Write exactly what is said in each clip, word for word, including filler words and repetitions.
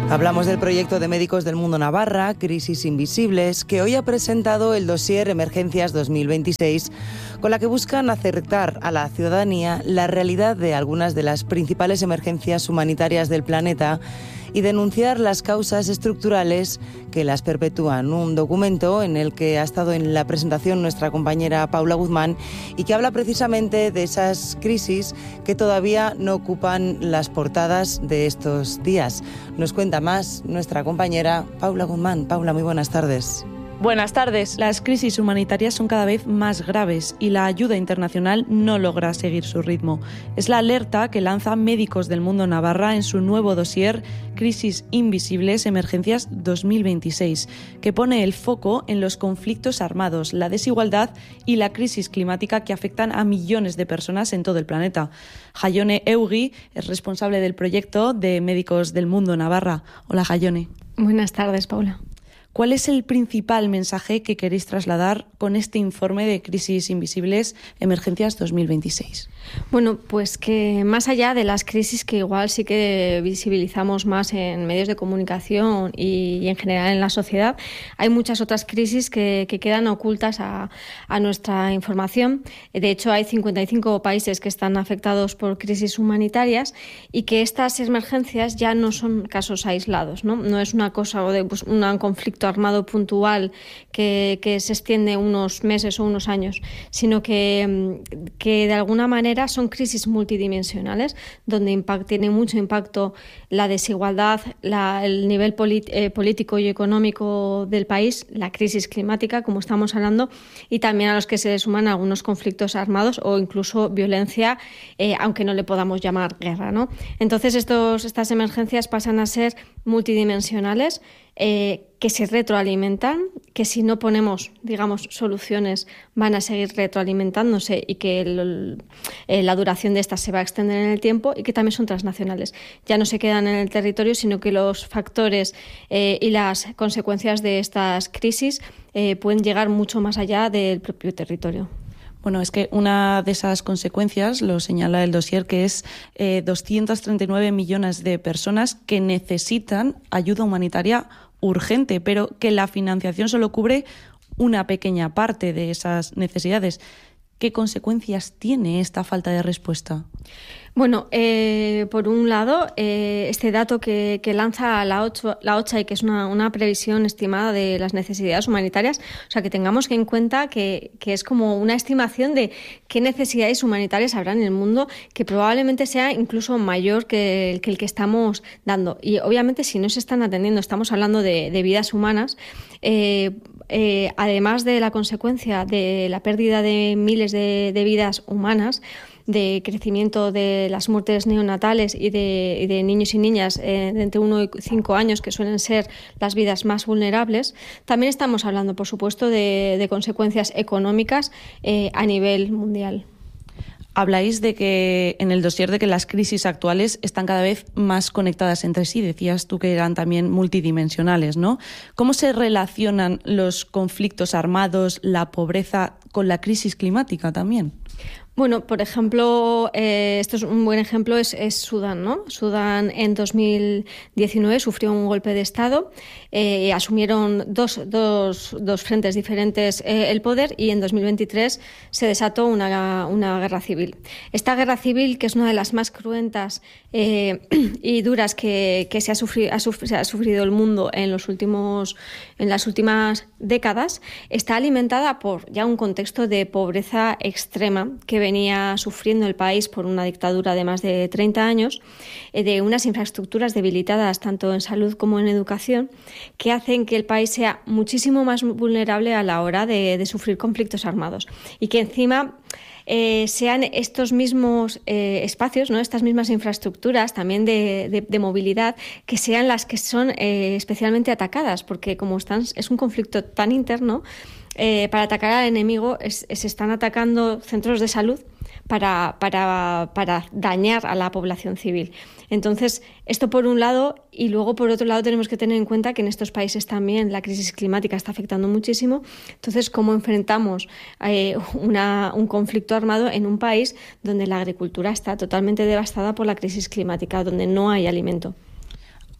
Hablamos del proyecto de Médicos del Mundo Navarra, Crisis Invisibles, que hoy ha presentado el dossier Emergencias dos mil veintiséis, con la que buscan acercar a la ciudadanía la realidad de algunas de las principales emergencias humanitarias del planeta y denunciar las causas estructurales que las perpetúan. Un documento en el que ha estado en la presentación nuestra compañera Paula Guzmán y que habla precisamente de esas crisis que todavía no ocupan las portadas de estos días. Nos cuenta más nuestra compañera Paula Guzmán. Paula, muy buenas tardes. Buenas tardes. Las crisis humanitarias son cada vez más graves y la ayuda internacional no logra seguir su ritmo. Es la alerta que lanza Médicos del Mundo Navarra en su nuevo dossier Crisis Invisibles, Emergencias dos mil veintiséis, que pone el foco en los conflictos armados, la desigualdad y la crisis climática que afectan a millones de personas en todo el planeta. Jaione Eugui es responsable del proyecto de Médicos del Mundo Navarra. Hola, Jaione. Buenas tardes, Paula. ¿Cuál es el principal mensaje que queréis trasladar con este informe de Crisis Invisibles, Emergencias dos mil veintiséis? Bueno, pues que más allá de las crisis que igual sí que visibilizamos más en medios de comunicación y, y en general en la sociedad, hay muchas otras crisis que, que quedan ocultas a, a nuestra información. De hecho, hay cincuenta y cinco países que están afectados por crisis humanitarias y que estas emergencias ya no son casos aislados, ¿no? No es una cosa de pues, un conflicto armado puntual que, que se extiende unos meses o unos años, sino que, que de alguna manera son crisis multidimensionales donde impact, tiene mucho impacto la desigualdad, la, el nivel polit, eh, político y económico del país, la crisis climática, como estamos hablando, y también a los que se suman algunos conflictos armados o incluso violencia, eh, aunque no le podamos llamar guerra, ¿no? Entonces estos, estas emergencias pasan a ser multidimensionales, Eh, que se retroalimentan, que si no ponemos, digamos, soluciones van a seguir retroalimentándose y que el, eh, la duración de estas se va a extender en el tiempo y que también son transnacionales. Ya no se quedan en el territorio, sino que los factores eh, y las consecuencias de estas crisis eh, pueden llegar mucho más allá del propio territorio. Bueno, es que una de esas consecuencias, lo señala el dossier, que es eh, doscientos treinta y nueve millones de personas que necesitan ayuda humanitaria urgente, pero que la financiación solo cubre una pequeña parte de esas necesidades. ¿Qué consecuencias tiene esta falta de respuesta? Bueno, eh, por un lado, eh, este dato que, que lanza la, ocho, la OCHA y que es una, una previsión estimada de las necesidades humanitarias, o sea, que tengamos en cuenta que, que es como una estimación de qué necesidades humanitarias habrá en el mundo, que probablemente sea incluso mayor que el que, el que estamos dando. Y obviamente, si no se están atendiendo, estamos hablando de, de vidas humanas, eh, eh, además de la consecuencia de la pérdida de miles de, de vidas humanas, de crecimiento de las muertes neonatales y de, y de niños y niñas eh, de entre uno y cinco años, que suelen ser las vidas más vulnerables. También estamos hablando, por supuesto, de, de consecuencias económicas eh, a nivel mundial. Habláis de que en el dossier de que las crisis actuales están cada vez más conectadas entre sí. Decías tú que eran también multidimensionales, ¿no? ¿Cómo se relacionan los conflictos armados, la pobreza, con la crisis climática también? Bueno, por ejemplo, eh, esto es un buen ejemplo, es, es Sudán, ¿no? Sudán en dos mil diecinueve sufrió un golpe de Estado, eh, asumieron dos, dos, dos frentes diferentes eh, el poder y en dos mil veintitrés se desató una, una guerra civil. Esta guerra civil, que es una de las más cruentas eh, y duras que, que se ha, sufri, ha, sufri, ha sufrido el mundo en, los últimos, en las últimas décadas, está alimentada por ya un contexto de pobreza extrema que venía sufriendo el país por una dictadura de más de treinta años, eh, de unas infraestructuras debilitadas tanto en salud como en educación, que hacen que el país sea muchísimo más vulnerable a la hora de, de sufrir conflictos armados y que encima Eh, sean estos mismos eh, espacios, ¿no? Estas mismas infraestructuras también de, de, de movilidad, que sean las que son eh, especialmente atacadas, porque como están, es un conflicto tan interno, eh, para atacar al enemigo es, se están atacando centros de salud para, para, para dañar a la población civil. Entonces, esto por un lado, y luego por otro lado tenemos que tener en cuenta que en estos países también la crisis climática está afectando muchísimo. Entonces, ¿cómo enfrentamos eh, una, un conflicto armado en un país donde la agricultura está totalmente devastada por la crisis climática, donde no hay alimento?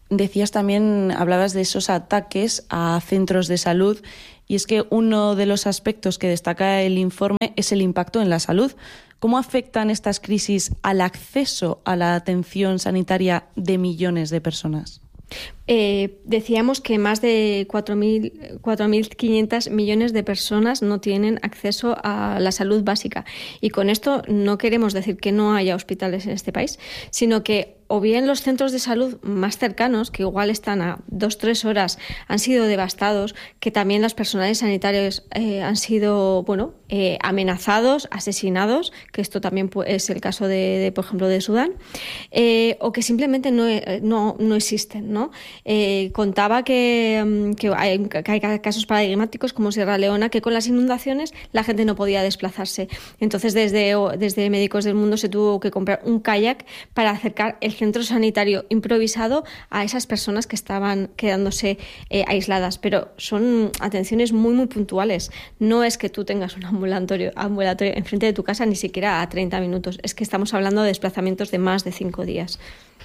Decías también, hablabas de esos ataques a centros de salud, y es que uno de los aspectos que destaca el informe es el impacto en la salud. ¿Cómo afectan estas crisis al acceso a la atención sanitaria de millones de personas? Eh, decíamos que más de cuatro mil quinientos millones de personas no tienen acceso a la salud básica. Y con esto no queremos decir que no haya hospitales en este país, sino que o bien los centros de salud más cercanos, que igual están a dos, tres horas, han sido devastados, que también los personales sanitarios eh, han sido, bueno, eh, amenazados, asesinados, que esto también es el caso de, de por ejemplo, de Sudán, eh, o que simplemente no, no, no existen, ¿no? Eh, contaba que, que, hay, que hay casos paradigmáticos como Sierra Leona, que con las inundaciones la gente no podía desplazarse. Entonces, desde, desde Médicos del Mundo se tuvo que comprar un kayak para acercar el centro sanitario improvisado a esas personas que estaban quedándose eh, aisladas. Pero son atenciones muy, muy puntuales. No es que tú tengas un ambulatorio, ambulatorio enfrente de tu casa ni siquiera a treinta minutos. Es que estamos hablando de desplazamientos de más de cinco días.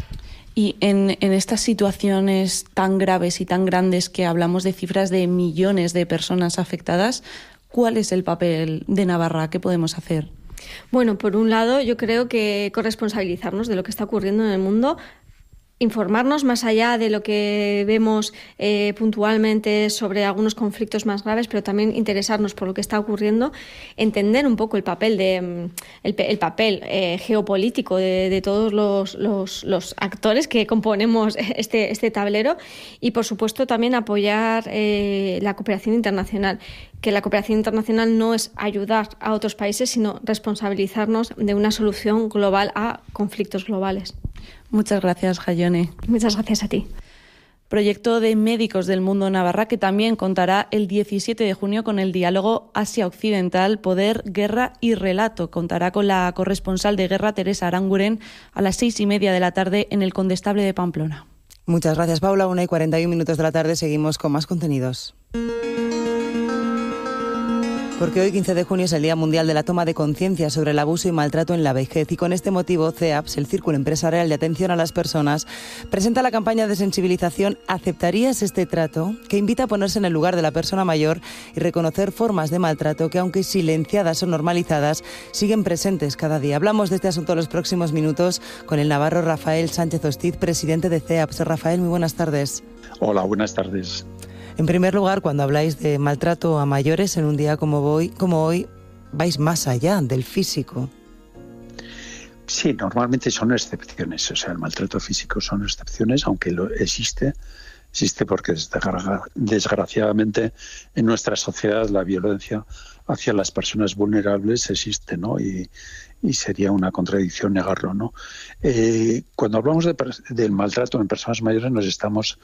Y en, en estas situaciones tan graves y tan grandes, que hablamos de cifras de millones de personas afectadas, ¿cuál es el papel de Navarra? ¿Qué podemos hacer? Bueno, por un lado, yo creo que corresponsabilizarnos de lo que está ocurriendo en el mundo, informarnos más allá de lo que vemos eh, puntualmente sobre algunos conflictos más graves, pero también interesarnos por lo que está ocurriendo, entender un poco el papel de el, el papel eh, geopolítico de, de todos los, los, los actores que componemos este, este tablero, y por supuesto también apoyar eh, la cooperación internacional. Que la cooperación internacional no es ayudar a otros países, sino responsabilizarnos de una solución global a conflictos globales. Muchas gracias, Jaione. Muchas gracias a ti. Proyecto de Médicos del Mundo Navarra, que también contará el diecisiete de junio con el diálogo Asia Occidental, Poder, Guerra y Relato. Contará con la corresponsal de guerra, Teresa Aranguren, a las seis y media de la tarde en el Condestable de Pamplona. Muchas gracias, Paula. Una y cuarenta y un minutos de la tarde seguimos con más contenidos. Porque hoy, quince de junio, es el Día Mundial de la Toma de Conciencia sobre el Abuso y Maltrato en la Vejez, y con este motivo C E A P S, el Círculo Empresarial de Atención a las Personas, presenta la campaña de sensibilización ¿Aceptarías este trato?, que invita a ponerse en el lugar de la persona mayor y reconocer formas de maltrato que, aunque silenciadas o normalizadas, siguen presentes cada día. Hablamos de este asunto en los próximos minutos con el navarro Rafael Sánchez Hostiz, presidente de C E A P S. Rafael, muy buenas tardes. Hola, buenas tardes. En primer lugar, cuando habláis de maltrato a mayores en un día como hoy, como hoy, vais más allá del físico. Sí, normalmente son excepciones. O sea, el maltrato físico son excepciones, aunque lo existe. Existe porque, desgraciadamente, en nuestra sociedad la violencia hacia las personas vulnerables existe, ¿no? Y, y sería una contradicción negarlo, ¿no? Eh, cuando hablamos de, del maltrato en personas mayores nos estamos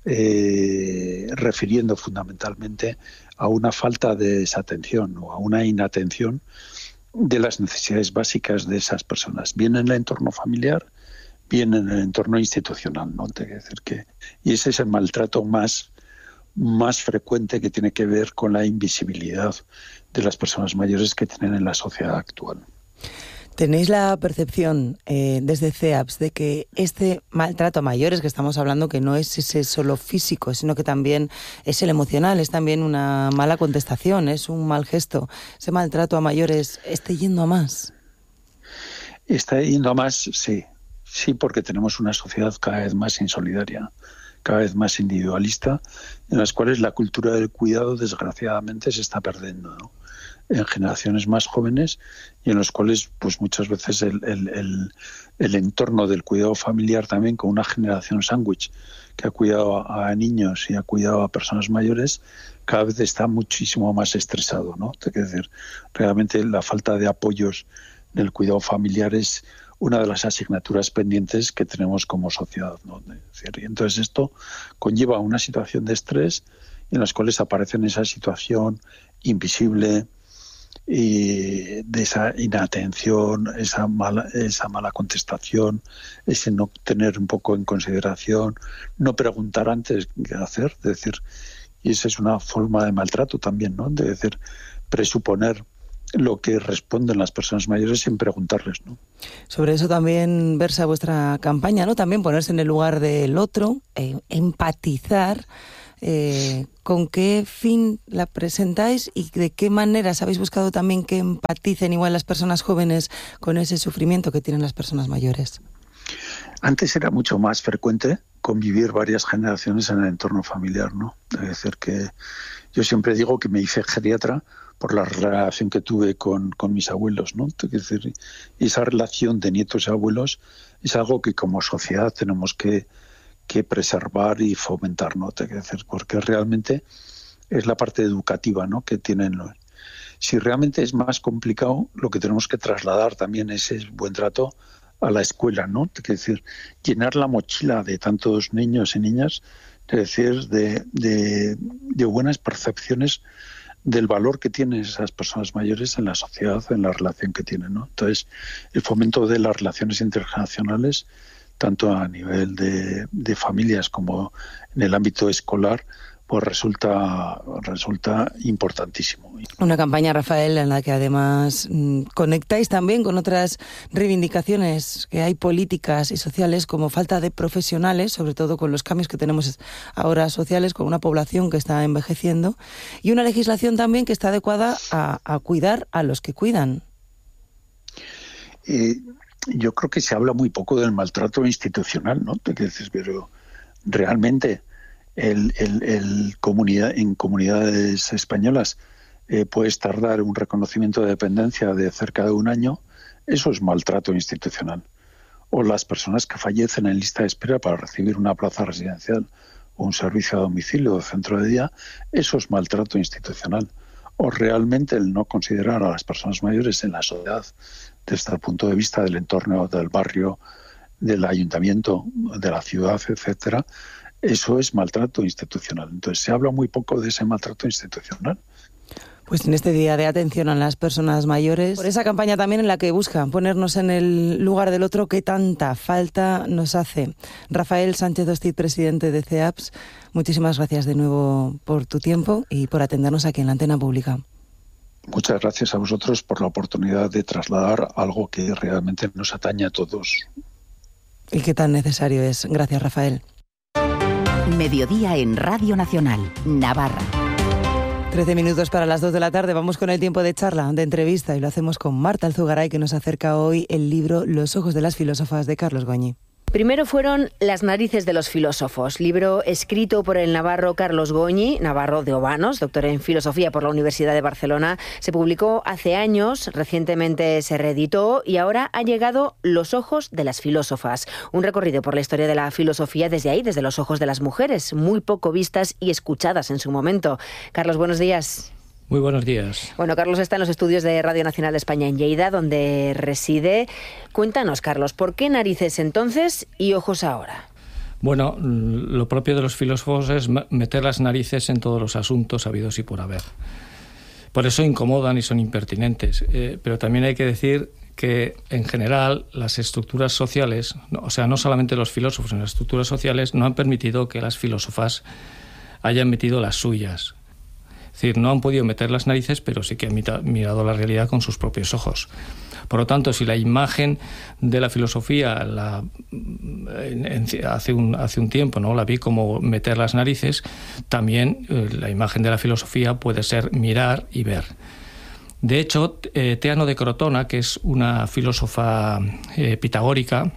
eh, refiriendo fundamentalmente a una falta de desatención o a una inatención de las necesidades básicas de esas personas, bien en el entorno familiar, bien en el entorno institucional, ¿no? Te quiero decir que, y ese es el maltrato más, más frecuente, que tiene que ver con la invisibilidad de las personas mayores que tienen en la sociedad actual. ¿Tenéis la percepción eh, desde C E A P S de que este maltrato a mayores que estamos hablando, que no es ese solo físico, sino que también es el emocional, es también una mala contestación, es un mal gesto, ese maltrato a mayores esté yendo a más? Está yendo a más, sí. Sí, porque tenemos una sociedad cada vez más insolidaria, cada vez más individualista, en las cuales la cultura del cuidado, desgraciadamente, se está perdiendo, ¿no? En generaciones más jóvenes, y en los cuales pues muchas veces el, el, el, el entorno del cuidado familiar también, con una generación sándwich que ha cuidado a, a niños y ha cuidado a personas mayores, cada vez está muchísimo más estresado, ¿no? Es decir, realmente la falta de apoyos en el cuidado familiar es una de las asignaturas pendientes que tenemos como sociedad, ¿no? Es decir, y entonces esto conlleva una situación de estrés en las cuales aparece esa situación invisible y de esa inatención, esa mala, esa mala contestación, ese no tener un poco en consideración, no preguntar antes qué hacer, es decir, y esa es una forma de maltrato también, ¿no? De decir, presuponer lo que responden las personas mayores sin preguntarles, ¿no? Sobre eso también versa vuestra campaña, ¿no? También ponerse en el lugar del otro, eh, empatizar. Eh, ¿Con qué fin la presentáis y de qué maneras habéis buscado también que empaticen igual las personas jóvenes con ese sufrimiento que tienen las personas mayores? Antes era mucho más frecuente convivir varias generaciones en el entorno familiar, ¿no? Es decir, que yo siempre digo que me hice geriatra por la relación que tuve con, con mis abuelos, ¿no? Es decir, esa relación de nietos y abuelos es algo que como sociedad tenemos que que preservar y fomentar, ¿no? Te quiero decir, porque realmente es la parte educativa, ¿no?, que tienen. Si realmente es más complicado, lo que tenemos que trasladar también es ese buen trato a la escuela, ¿no? Te quiero decir, llenar la mochila de tantos niños y niñas, es decir, de, de, de buenas percepciones del valor que tienen esas personas mayores en la sociedad, en la relación que tienen, ¿no? Entonces, el fomento de las relaciones intergeneracionales, tanto a nivel de, de familias como en el ámbito escolar, pues resulta, resulta importantísimo. Una campaña, Rafael, en la que además mmm, conectáis también con otras reivindicaciones que hay políticas y sociales, como falta de profesionales, sobre todo con los cambios que tenemos ahora sociales, con una población que está envejeciendo, y una legislación también que está adecuada a, a cuidar a los que cuidan. Eh, Yo creo que se habla muy poco del maltrato institucional, ¿no? Pero realmente el, el, el comunidad, en comunidades españolas eh, puedes tardar un reconocimiento de dependencia de cerca de un año. Eso es maltrato institucional. O las personas que fallecen en lista de espera para recibir una plaza residencial o un servicio a domicilio o centro de día, eso es maltrato institucional. O realmente el no considerar a las personas mayores en la sociedad desde el punto de vista del entorno, del barrio, del ayuntamiento, de la ciudad, etcétera, eso es maltrato institucional. Entonces se habla muy poco de ese maltrato institucional. Pues en este día de atención a las personas mayores, por esa campaña también en la que buscan ponernos en el lugar del otro que tanta falta nos hace. Rafael Sánchez Dostit, presidente de C E A P S, muchísimas gracias de nuevo por tu tiempo y por atendernos aquí en la Antena Pública. Muchas gracias a vosotros por la oportunidad de trasladar algo que realmente nos atañe a todos. Y qué tan necesario es. Gracias, Rafael. Mediodía en Radio Nacional, Navarra. Trece minutos para las dos de la tarde. Vamos con el tiempo de charla, de entrevista, y lo hacemos con Marta Alzugaray, que nos acerca hoy el libro Los ojos de las filósofas de Carlos Goñi. Primero fueron Las narices de los filósofos, libro escrito por el navarro Carlos Goñi, navarro de Obanos, doctor en filosofía por la Universidad de Barcelona. Se publicó hace años, recientemente se reeditó y ahora ha llegado Los ojos de las filósofas, un recorrido por la historia de la filosofía desde ahí, desde los ojos de las mujeres, muy poco vistas y escuchadas en su momento. Carlos, buenos días. Muy buenos días. Bueno, Carlos está en los estudios de Radio Nacional de España en Lleida, donde reside. Cuéntanos, Carlos, ¿por qué narices entonces y ojos ahora? Bueno, lo propio de los filósofos es meter las narices en todos los asuntos habidos y por haber. Por eso incomodan y son impertinentes. Eh, pero también hay que decir que, en general, las estructuras sociales, o sea, no solamente los filósofos, en las estructuras sociales no han permitido que las filósofas hayan metido las suyas. Es decir, no han podido meter las narices, pero sí que han mirado la realidad con sus propios ojos. Por lo tanto, si la imagen de la filosofía la, en, en, hace, un, hace un tiempo no la vi como meter las narices, también eh, la imagen de la filosofía puede ser mirar y ver. De hecho, eh, Teano de Crotona, que es una filósofa eh, pitagórica,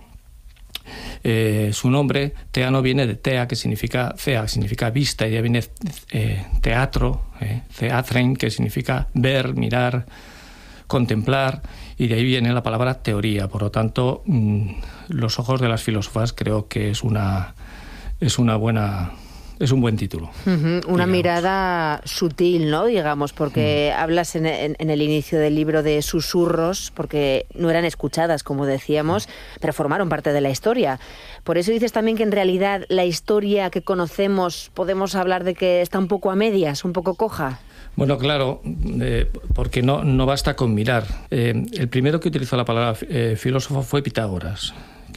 Eh, su nombre, Teano, viene de tea, que significa cea, que significa vista, y de ahí viene eh, teatro, eh, theatrein, que significa ver, mirar, contemplar, y de ahí viene la palabra teoría. Por lo tanto, mmm, los ojos de las filósofas creo que es una, es una buena... Es un buen título. Uh-huh. Una digamos. Mirada sutil, ¿no? Digamos, porque uh-huh. hablas en, en, en el inicio del libro de susurros, porque no eran escuchadas, como decíamos, pero formaron parte de la historia. Por eso dices también que en realidad la historia que conocemos podemos hablar de que está un poco a medias, un poco coja. Bueno, claro, eh, porque no, no basta con mirar. Eh, el primero que utilizó la palabra eh, filósofo fue Pitágoras, que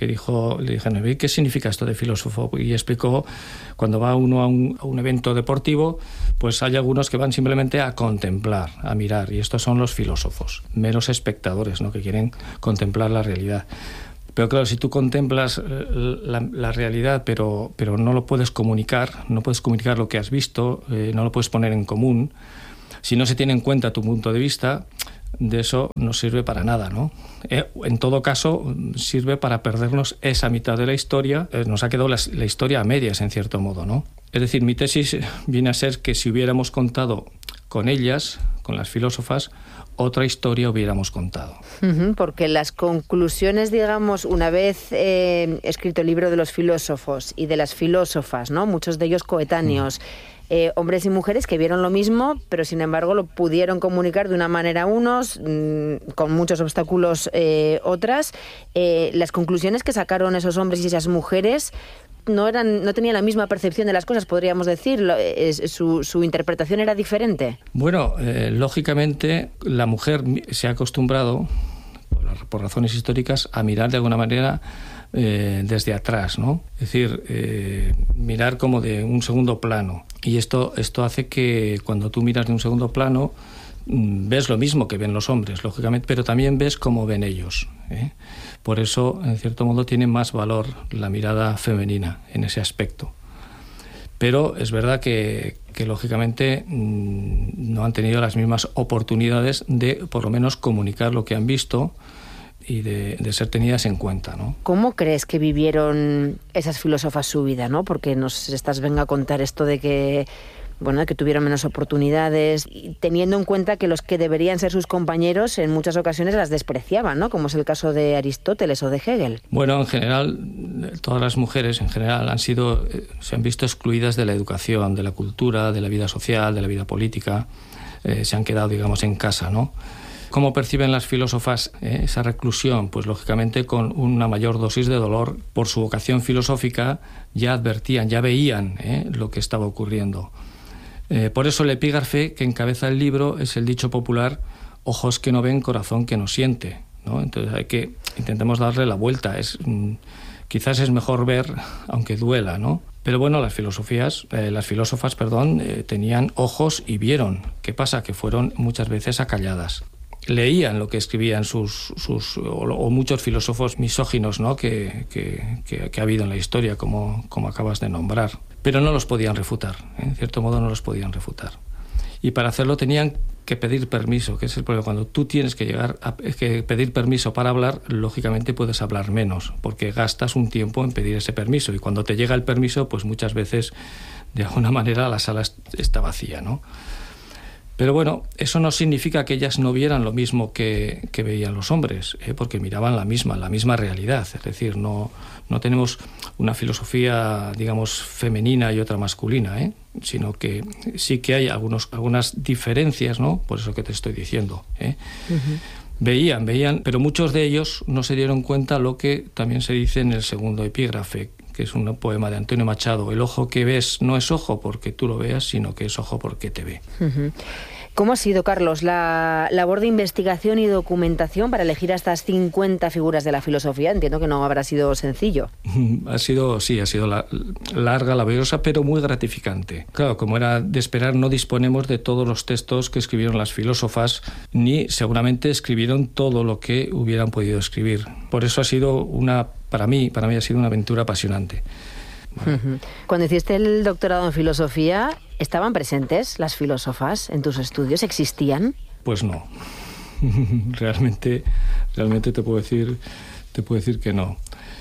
que dijo, le dijeron, ¿qué significa esto de filósofo? Y explicó, cuando va uno a un, a un evento deportivo, pues hay algunos que van simplemente a contemplar, a mirar, y estos son los filósofos, meros espectadores, ¿no?, que quieren contemplar la realidad. Pero claro, si tú contemplas la, la realidad, pero, pero no lo puedes comunicar, no puedes comunicar lo que has visto, eh, no lo puedes poner en común, si no se tiene en cuenta tu punto de vista, de eso no sirve para nada, ¿no? Eh, en todo caso, sirve para perdernos esa mitad de la historia. Eh, nos ha quedado la, la historia a medias, en cierto modo, ¿no? Es decir, mi tesis viene a ser que si hubiéramos contado con ellas, con las filósofas, otra historia hubiéramos contado. Uh-huh, porque las conclusiones, digamos, una vez eh, escrito el libro de los filósofos y de las filósofas, ¿no?, muchos de ellos coetáneos, uh-huh. Eh, hombres y mujeres que vieron lo mismo, pero sin embargo lo pudieron comunicar de una manera unos, mmm, con muchos obstáculos eh, otras. Eh, las conclusiones que sacaron esos hombres y esas mujeres no eran, no tenían la misma percepción de las cosas, podríamos decir. Es, su, su interpretación era diferente. Bueno, eh, lógicamente la mujer se ha acostumbrado, por, por razones históricas, a mirar de alguna manera Eh, desde atrás, ¿no? Es decir, eh, mirar como de un segundo plano. Y esto, esto hace que cuando tú miras de un segundo plano, mm, ves lo mismo que ven los hombres, lógicamente, pero también ves cómo ven ellos, ¿eh? Por eso, en cierto modo, tiene más valor la mirada femenina en ese aspecto. Pero es verdad que, que lógicamente, mmm, no han tenido las mismas oportunidades de, por lo menos, comunicar lo que han visto y de, de ser tenidas en cuenta, ¿no? ¿Cómo crees que vivieron esas filósofas su vida, ¿no? Porque nos estás venga a contar esto de que, bueno, que tuvieron menos oportunidades, y teniendo en cuenta que los que deberían ser sus compañeros en muchas ocasiones las despreciaban, ¿no? Como es el caso de Aristóteles o de Hegel. Bueno, en general, todas las mujeres en general han sido, se han visto excluidas de la educación, de la cultura, de la vida social, de la vida política, eh, se han quedado, digamos, en casa, ¿no? ¿Cómo perciben las filósofas eh, esa reclusión? Pues lógicamente con una mayor dosis de dolor. Por su vocación filosófica ya advertían, ya veían eh, lo que estaba ocurriendo. Eh, por eso el epígrafe que encabeza el libro es el dicho popular, ojos que no ven, corazón que no siente, ¿no? Entonces hay que, intentemos darle la vuelta. Es, mm, quizás es mejor ver, aunque duela, ¿no? Pero bueno, las filosofías, eh, las filósofas, perdón, eh, tenían ojos y vieron. ¿Qué pasa? Que fueron muchas veces acalladas. Leían lo que escribían sus, sus o, o muchos filósofos misóginos, ¿no?, que, que, que, que ha habido en la historia, como, como acabas de nombrar. Pero no los podían refutar, ¿eh? En cierto modo no los podían refutar. Y para hacerlo tenían que pedir permiso, que es el problema. Cuando tú tienes que llegar a que pedir permiso para hablar, lógicamente puedes hablar menos, porque gastas un tiempo en pedir ese permiso. Y cuando te llega el permiso, pues muchas veces, de alguna manera, la sala está vacía, ¿no? Pero bueno, eso no significa que ellas no vieran lo mismo que, que veían los hombres, ¿eh? Porque miraban la misma, la misma realidad. Es decir, no, no tenemos una filosofía, digamos, femenina y otra masculina, ¿eh? Sino que sí que hay algunos, algunas diferencias, ¿no? Por eso que te estoy diciendo, ¿eh? Uh-huh. Veían, veían, pero muchos de ellos no se dieron cuenta lo que también se dice en el segundo epígrafe, que es un poema de Antonio Machado. El ojo que ves no es ojo porque tú lo veas, sino que es ojo porque te ve. Uh-huh. ¿Cómo ha sido, Carlos, la labor de investigación y documentación para elegir a estas cincuenta figuras de la filosofía? Entiendo que no habrá sido sencillo. Ha sido, sí, ha sido la, larga, laboriosa, pero muy gratificante. Claro, como era de esperar, no disponemos de todos los textos que escribieron las filósofas, ni seguramente escribieron todo lo que hubieran podido escribir. Por eso ha sido una, para mí, para mí ha sido una aventura apasionante. Uh-huh. Cuando hiciste el doctorado en filosofía, ¿estaban presentes las filósofas en tus estudios? ¿Existían? Pues no. realmente, realmente te puedo decir, te puedo decir que no.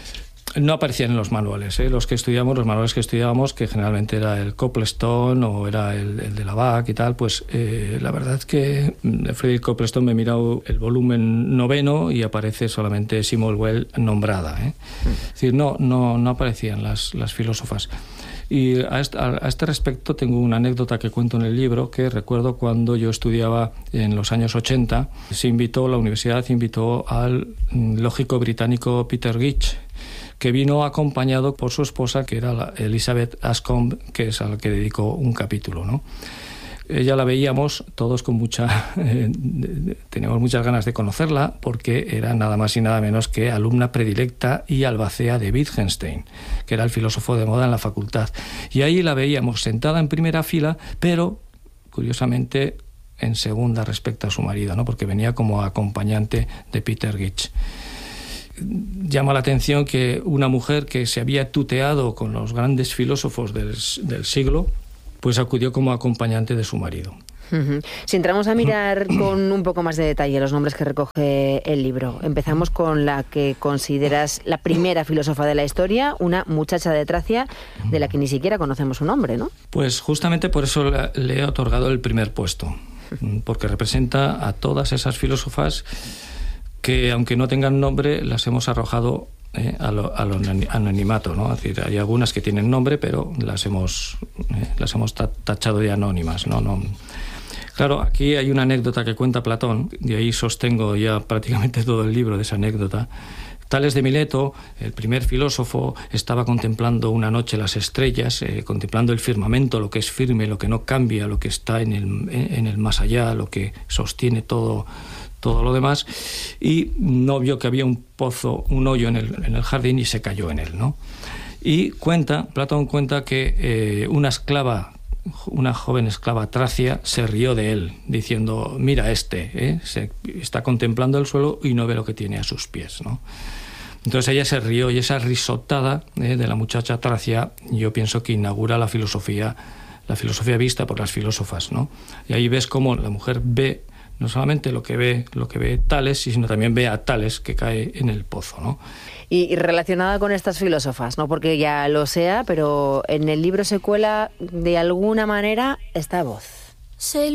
No aparecían en los manuales, ¿eh? Los que estudiamos, los manuales que estudiábamos, que generalmente era el Coplestone o era el, el de la B A C y tal, pues eh, la verdad es que Frederick Coplestone me he mirado el volumen noveno y aparece solamente Simone Weil nombrada, ¿eh? Es decir, no, no, no aparecían las, las filósofas. Y a este, a este respecto tengo una anécdota que cuento en el libro, que recuerdo cuando yo estudiaba en los años ochenta, se invitó, la universidad invitó al lógico británico Peter Gitch, que vino acompañado por su esposa, que era la Elizabeth Anscombe, que es a la que dedicó un capítulo, ¿no? Ella la veíamos todos con mucha... Eh, teníamos muchas ganas de conocerla porque era nada más y nada menos que alumna predilecta y albacea de Wittgenstein, que era el filósofo de moda en la facultad. Y ahí la veíamos sentada en primera fila, pero, curiosamente, en segunda respecto a su marido, ¿no? Porque venía como acompañante de Peter Gitsch. Llama la atención que una mujer que se había tuteado con los grandes filósofos del, del siglo, pues acudió como acompañante de su marido. Uh-huh. Si entramos a mirar con un poco más de detalle los nombres que recoge el libro, empezamos con la que consideras la primera filósofa de la historia, una muchacha de Tracia de la que ni siquiera conocemos su nombre, ¿no? Pues justamente por eso le he otorgado el primer puesto, porque representa a todas esas filósofas que, aunque no tengan nombre, las hemos arrojado eh, a lo, a lo anonimato, ¿no? Es decir, hay algunas que tienen nombre, pero las hemos, eh, las hemos tachado de anónimas, ¿no? No. Claro, aquí hay una anécdota que cuenta Platón, de ahí sostengo ya prácticamente todo el libro de esa anécdota. Tales de Mileto, el primer filósofo, estaba contemplando una noche las estrellas, eh, contemplando el firmamento, lo que es firme, lo que no cambia, lo que está en el, en el más allá, lo que sostiene todo, todo lo demás, y no vio que había un pozo, un hoyo en el, en el jardín y se cayó en él, ¿no? Y cuenta, Platón cuenta que eh, una esclava, una joven esclava tracia, se rió de él, diciendo, mira este, ¿eh? Se está contemplando el suelo y no ve lo que tiene a sus pies, ¿no? Entonces ella se rió, y esa risotada eh, de la muchacha tracia, yo pienso que inaugura la filosofía, la filosofía vista por las filósofas, ¿no? Y ahí ves cómo la mujer ve no solamente lo que ve, lo que ve Tales, sino también ve a Tales que cae en el pozo, ¿no? Y, y relacionada con estas filósofas, no porque ya lo sea, pero en el libro se cuela de alguna manera esta voz.